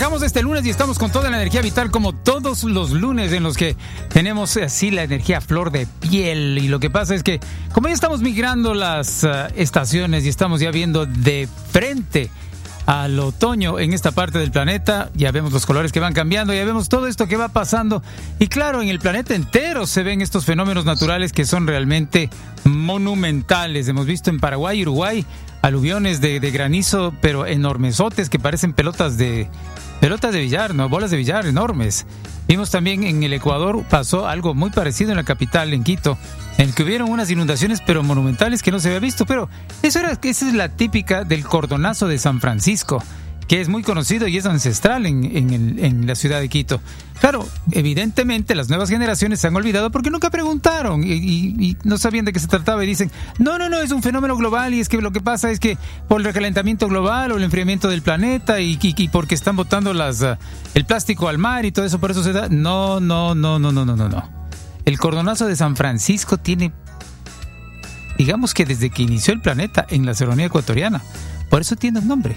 Arrancamos este lunes y estamos con toda la energía vital como todos los lunes en los que tenemos así la energía a flor de piel. Y lo que pasa es que como ya estamos migrando las estaciones y estamos ya viendo de frente al otoño en esta parte del planeta, ya vemos los colores que van cambiando, ya vemos todo esto que va pasando. Y claro, en el planeta entero se ven estos fenómenos naturales que son realmente monumentales. Hemos visto en Paraguay y Uruguay aluviones de granizo, pero enormesotes que parecen pelotas de billar, ¿no? Bolas de billar enormes. Vimos también en el Ecuador, pasó algo muy parecido en la capital, en Quito, en el que hubieron unas inundaciones, pero monumentales que no se había visto. Pero esa es la típica del cordonazo de San Francisco, que es muy conocido y es ancestral en la ciudad de Quito. Claro, evidentemente las nuevas generaciones se han olvidado porque nunca preguntaron y no sabían de qué se trataba y dicen, no, es un fenómeno global y es que lo que pasa es que por el recalentamiento global o el enfriamiento del planeta y porque están botando el plástico al mar y todo eso, por eso se da. No. El cordonazo de San Francisco tiene, digamos que desde que inició el planeta en la serranía ecuatoriana, por eso tiene un nombre.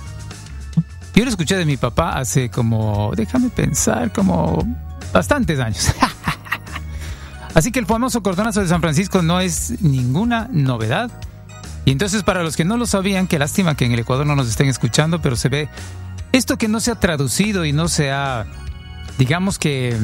Yo lo escuché de mi papá hace como bastantes años. Así que el famoso cordonazo de San Francisco no es ninguna novedad. Y entonces, para los que no lo sabían, qué lástima que en el Ecuador no nos estén escuchando, pero se ve esto que no se ha traducido y no se ha, digamos que,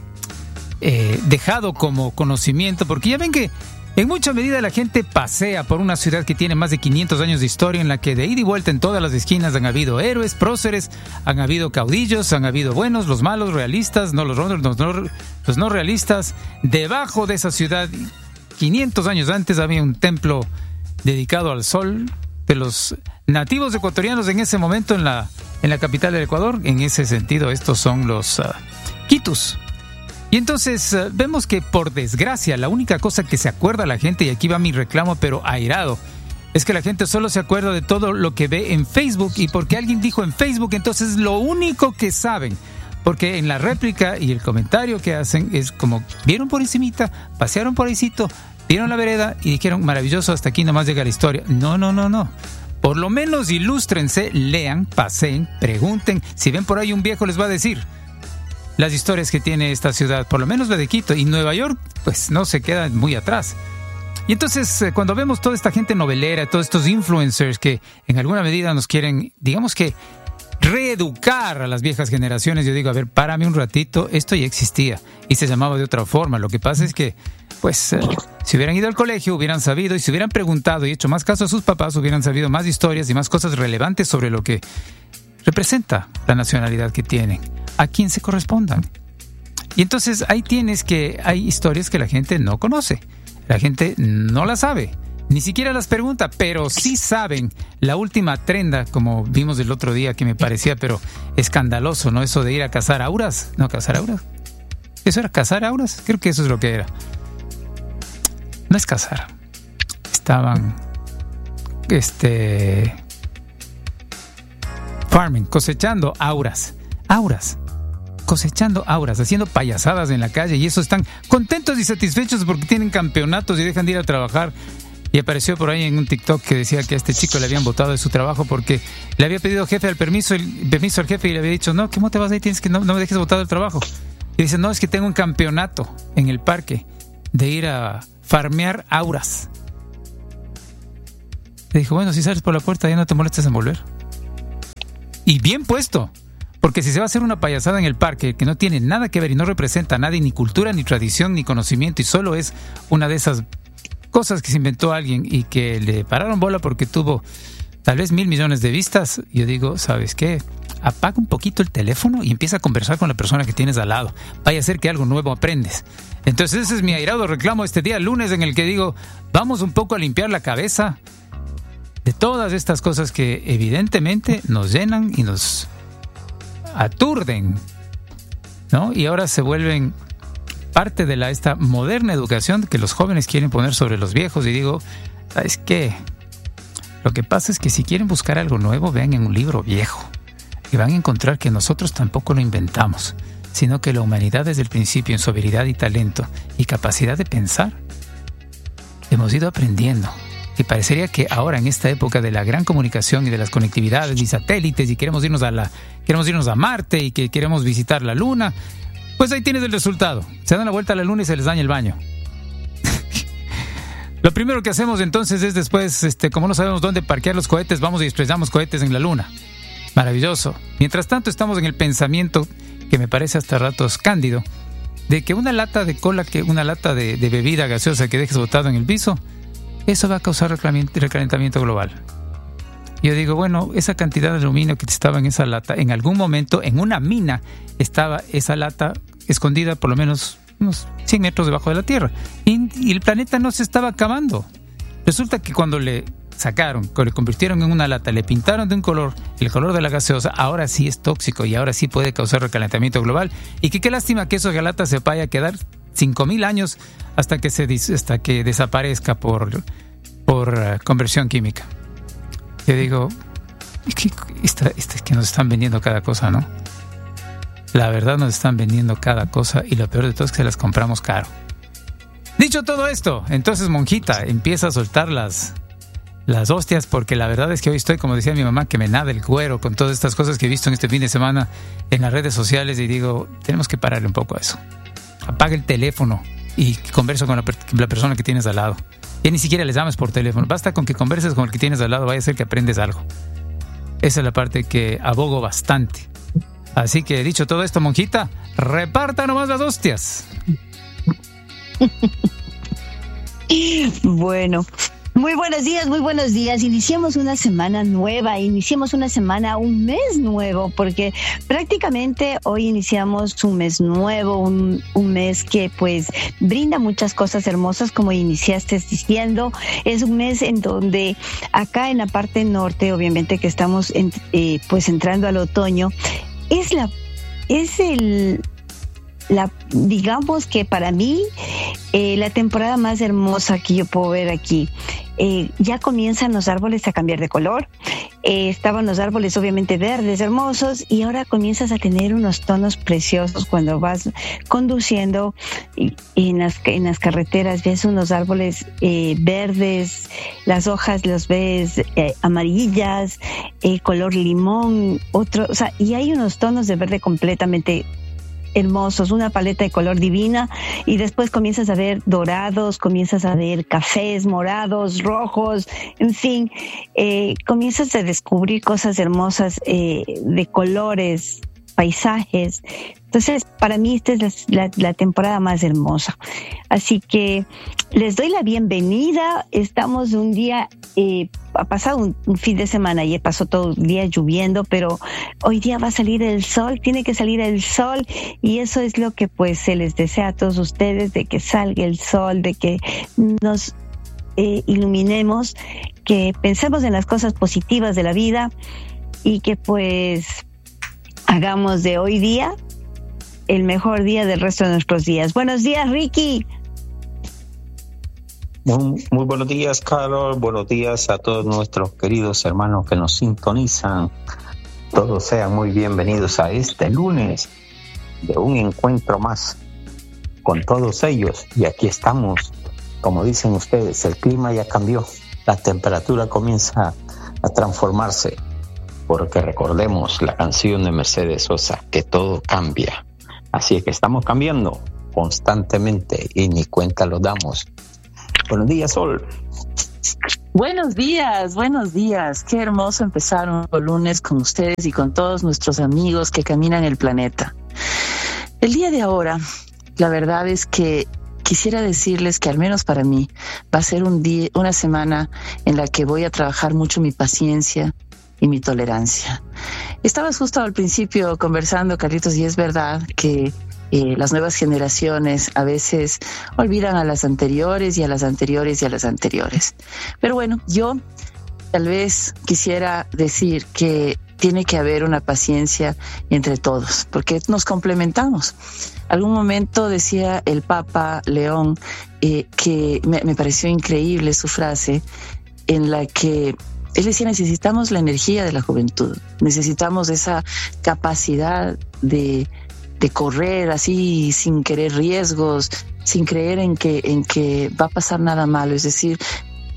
dejado como conocimiento, porque ya ven que en mucha medida la gente pasea por una ciudad que tiene más de 500 años de historia, en la que de ida y vuelta en todas las esquinas han habido héroes, próceres, han habido caudillos, han habido buenos, los malos, realistas, los no realistas. Debajo de esa ciudad, 500 años antes, había un templo dedicado al sol de los nativos ecuatorianos en ese momento en la capital del Ecuador. En ese sentido, estos son los quitus. Y entonces vemos que, por desgracia, la única cosa que se acuerda la gente, y aquí va mi reclamo pero airado, es que la gente solo se acuerda de todo lo que ve en Facebook, y porque alguien dijo en Facebook, entonces lo único que saben, porque en la réplica y el comentario que hacen es como, vieron por encimita, pasearon por ahícito, vieron la vereda y dijeron, maravilloso, hasta aquí nomás llega la historia. No. Por lo menos ilústrense, lean, paseen, pregunten. Si ven por ahí un viejo les va a decir las historias que tiene esta ciudad, por lo menos la de Quito. Y Nueva York, pues no se queda muy atrás. Y entonces, cuando vemos toda esta gente novelera, todos estos influencers que en alguna medida nos quieren, digamos que, reeducar a las viejas generaciones, yo digo, a ver, párame un ratito, esto ya existía y se llamaba de otra forma. Lo que pasa es que, pues, si hubieran ido al colegio, hubieran sabido, y si hubieran preguntado y hecho más caso a sus papás, hubieran sabido más historias y más cosas relevantes sobre lo que representa la nacionalidad que tienen, a quien se correspondan. Y entonces ahí tienes que hay historias que la gente no conoce, la gente no las sabe, ni siquiera las pregunta, pero sí saben la última trenda, como vimos el otro día, que me parecía pero escandaloso, ¿no? Eso de ir a cazar auras. No, cazar auras. ¿Eso era cazar auras? Creo que eso es lo que era. No es cazar. Estaban farming, cosechando auras, haciendo payasadas en la calle, y eso están contentos y satisfechos porque tienen campeonatos y dejan de ir a trabajar. Y apareció por ahí en un TikTok que decía que a este chico le habían botado de su trabajo porque le había pedido el permiso al jefe, y le había dicho, no, ¿cómo te vas de ahí? Tienes que no me dejes botado del trabajo. Y dice, no, es que tengo un campeonato en el parque de ir a farmear auras. Le dijo, bueno, si sales por la puerta ya no te molestes en volver. Y bien puesto, porque si se va a hacer una payasada en el parque que no tiene nada que ver y no representa a nadie, ni cultura, ni tradición, ni conocimiento, y solo es una de esas cosas que se inventó alguien y que le pararon bola porque tuvo tal vez 1,000 millones de vistas, yo digo, ¿sabes qué? Apaga un poquito el teléfono y empieza a conversar con la persona que tienes al lado. Vaya a ser que algo nuevo aprendes. Entonces ese es mi airado reclamo este día lunes, en el que digo, vamos un poco a limpiar la cabeza de todas estas cosas que evidentemente nos llenan y nos aturden, ¿no? Y ahora se vuelven parte de esta moderna educación que los jóvenes quieren poner sobre los viejos. Y digo, ¿sabes qué? Lo que pasa es que si quieren buscar algo nuevo, vean en un libro viejo y van a encontrar que nosotros tampoco lo inventamos, sino que la humanidad desde el principio, en su habilidad y talento y capacidad de pensar, hemos ido aprendiendo que parecería que ahora en esta época de la gran comunicación y de las conectividades y satélites y queremos irnos a Marte y que queremos visitar la Luna, pues ahí tienes el resultado. Se dan la vuelta a la Luna y se les daña el baño. Lo primero que hacemos entonces es después, como no sabemos dónde parquear los cohetes, vamos y estrellamos cohetes en la Luna. Maravilloso. Mientras tanto estamos en el pensamiento, que me parece hasta ratos cándido, de que una lata de cola, una lata de bebida gaseosa que dejes botado en el piso, eso va a causar recalentamiento global. Yo digo, bueno, esa cantidad de aluminio que estaba en esa lata, en algún momento en una mina estaba esa lata escondida por lo menos unos 100 metros debajo de la Tierra. Y el planeta no se estaba acabando. Resulta que cuando le convirtieron en una lata, le pintaron de un color, el color de la gaseosa, ahora sí es tóxico y ahora sí puede causar recalentamiento global. Y que qué lástima que esa lata se vaya a quedar 5,000 años hasta que desaparezca por conversión química. Yo digo, es que nos están vendiendo cada cosa, ¿no? La verdad nos están vendiendo cada cosa y lo peor de todo es que se las compramos caro. Dicho todo esto, entonces monjita empieza a soltar las hostias, porque la verdad es que hoy estoy, como decía mi mamá, que me nada el cuero con todas estas cosas que he visto en este fin de semana en las redes sociales y digo, tenemos que pararle un poco a eso. Apaga el teléfono y conversa con la persona que tienes al lado. Ya ni siquiera les llames por teléfono, basta con que converses con el que tienes al lado, vaya a ser que aprendes algo. Esa es la parte que abogo bastante. Así que dicho todo esto, monjita, reparta nomás las hostias. Bueno, muy buenos días. Iniciamos una semana nueva, un mes nuevo, porque prácticamente hoy iniciamos un mes nuevo, un mes que pues brinda muchas cosas hermosas, como iniciaste diciendo. Es un mes en donde acá en la parte norte, obviamente que estamos pues entrando al otoño, digamos que para mí la temporada más hermosa que yo puedo ver aquí. Ya comienzan los árboles a cambiar de color. Estaban los árboles obviamente verdes, hermosos, y ahora comienzas a tener unos tonos preciosos cuando vas conduciendo y en las carreteras. Ves unos árboles verdes, las hojas las ves amarillas, color limón, y hay unos tonos de verde completamente hermosos, una paleta de color divina, y después comienzas a ver dorados, comienzas a ver cafés, morados, rojos, en fin, comienzas a descubrir cosas hermosas de colores, paisajes. Entonces, para mí esta es la temporada más hermosa. Así que les doy la bienvenida. Estamos un día, ha pasado un fin de semana y pasó todo el día lloviendo, pero hoy día va a salir el sol, tiene que salir el sol, y eso es lo que pues se les desea a todos ustedes, de que salga el sol, de que nos iluminemos, que pensemos en las cosas positivas de la vida y que pues hagamos de hoy día el mejor día del resto de nuestros días. Buenos días, Ricky. Muy buenos días, Carol. Buenos días a todos nuestros queridos hermanos que nos sintonizan. Todos sean muy bienvenidos a este lunes de un encuentro más con todos ellos. Y aquí estamos, como dicen ustedes, el clima ya cambió, la temperatura comienza a transformarse, porque recordemos la canción de Mercedes Sosa, que todo cambia. Así es que estamos cambiando constantemente y ni cuenta lo damos. Buenos días, Sol. Buenos días. Qué hermoso empezar un lunes con ustedes y con todos nuestros amigos que caminan el planeta. El día de ahora, la verdad es que quisiera decirles que al menos para mí va a ser una semana en la que voy a trabajar mucho mi paciencia y mi tolerancia. Estabas justo al principio conversando, Carlitos, y es verdad que las nuevas generaciones a veces olvidan a las anteriores y a las anteriores y a las anteriores. Pero bueno, yo tal vez quisiera decir que tiene que haber una paciencia entre todos, porque nos complementamos. Algún momento decía el Papa León, que me pareció increíble su frase, en la que él decía: necesitamos la energía de la juventud, necesitamos esa capacidad de correr así sin querer riesgos, sin creer en que va a pasar nada malo. Es decir,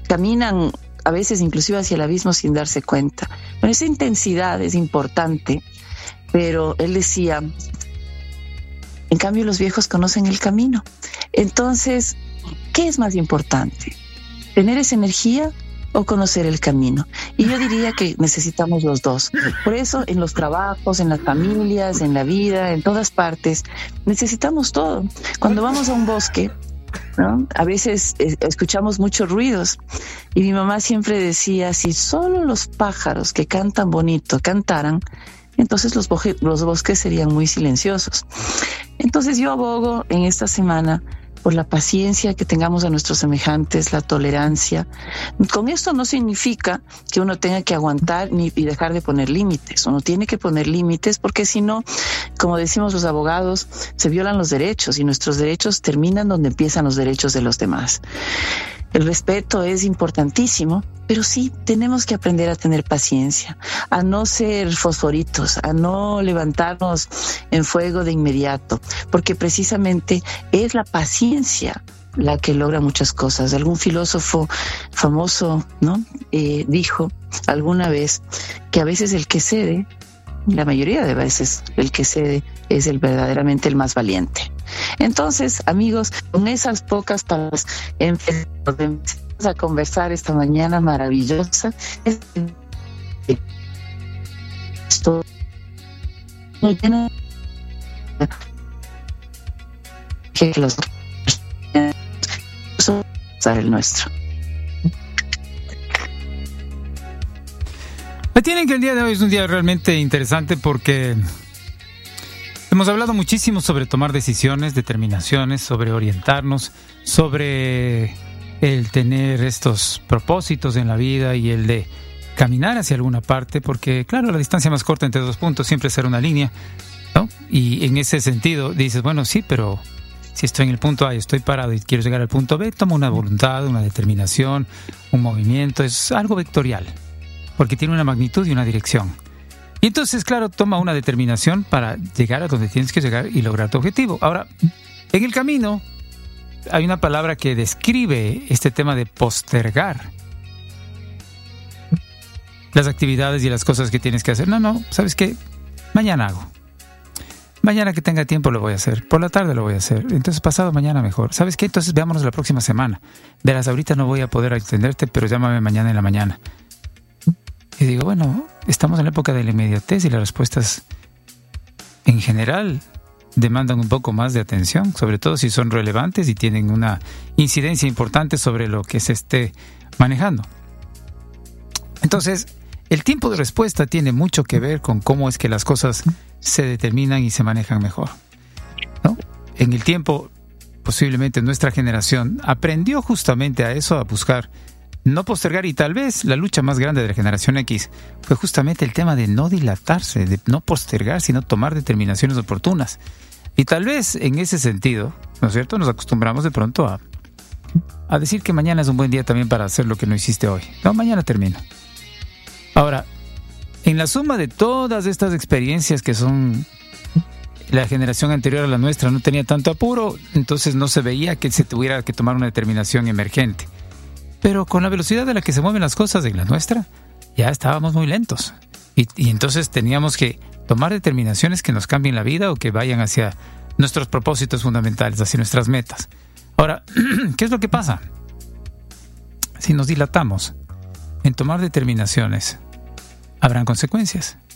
caminan a veces inclusive hacia el abismo sin darse cuenta. Bueno, esa intensidad es importante, pero él decía, en cambio los viejos conocen el camino. Entonces, ¿qué es más importante? ¿Tener esa energía o conocer el camino? Y yo diría que necesitamos los dos. Por eso en los trabajos, en las familias, en la vida, en todas partes, necesitamos todo. Cuando vamos a un bosque, ¿no? A veces escuchamos muchos ruidos y mi mamá siempre decía, si solo los pájaros que cantan bonito cantaran, entonces los bosques serían muy silenciosos. Entonces yo abogo en esta semana por la paciencia que tengamos a nuestros semejantes, la tolerancia. Con esto no significa que uno tenga que aguantar y dejar de poner límites. Uno tiene que poner límites porque si no, como decimos los abogados, se violan los derechos y nuestros derechos terminan donde empiezan los derechos de los demás. El respeto es importantísimo, pero sí tenemos que aprender a tener paciencia, a no ser fosforitos, a no levantarnos en fuego de inmediato, porque precisamente es la paciencia la que logra muchas cosas. Algún filósofo famoso, ¿no? Dijo alguna vez que a veces el que cede, la mayoría de veces el que cede es verdaderamente el más valiente. Entonces, amigos, con esas pocas palabras empezamos a conversar esta mañana maravillosa. Esto que los el nuestro. Me tienen que el día de hoy es un día realmente interesante porque hemos hablado muchísimo sobre tomar decisiones, determinaciones, sobre orientarnos, sobre el tener estos propósitos en la vida y el de caminar hacia alguna parte, porque claro, la distancia más corta entre dos puntos siempre será una línea, ¿no? Y en ese sentido dices, bueno, sí, pero si estoy en el punto A y estoy parado y quiero llegar al punto B, tomo una voluntad, una determinación, un movimiento, es algo vectorial, porque tiene una magnitud y una dirección. Y entonces, claro, toma una determinación para llegar a donde tienes que llegar y lograr tu objetivo. Ahora, en el camino hay una palabra que describe este tema de postergar las actividades y las cosas que tienes que hacer. No, ¿sabes qué? Mañana hago. Mañana que tenga tiempo lo voy a hacer. Por la tarde lo voy a hacer. Entonces pasado mañana mejor. ¿Sabes qué? Entonces veámonos la próxima semana. Verás, ahorita no voy a poder atenderte, pero llámame mañana en la mañana. Y digo, bueno, estamos en la época de la inmediatez y las respuestas en general demandan un poco más de atención, sobre todo si son relevantes y tienen una incidencia importante sobre lo que se esté manejando. Entonces, el tiempo de respuesta tiene mucho que ver con cómo es que las cosas se determinan y se manejan mejor, ¿no? En el tiempo, posiblemente nuestra generación aprendió justamente a eso, a buscar no postergar, y tal vez la lucha más grande de la generación X fue justamente el tema de no dilatarse, de no postergar, sino tomar determinaciones oportunas. Y tal vez en ese sentido, ¿no es cierto?, nos acostumbramos de pronto a decir que mañana es un buen día también para hacer lo que no hiciste hoy. No, mañana termino. Ahora, en la suma de todas estas experiencias que son la generación anterior a la nuestra no tenía tanto apuro, entonces no se veía que se tuviera que tomar una determinación emergente. Pero con la velocidad a la que se mueven las cosas en la nuestra, ya estábamos muy lentos. Y entonces teníamos que tomar determinaciones que nos cambien la vida o que vayan hacia nuestros propósitos fundamentales, hacia nuestras metas. Ahora, ¿qué es lo que pasa? Si nos dilatamos en tomar determinaciones, habrán consecuencias.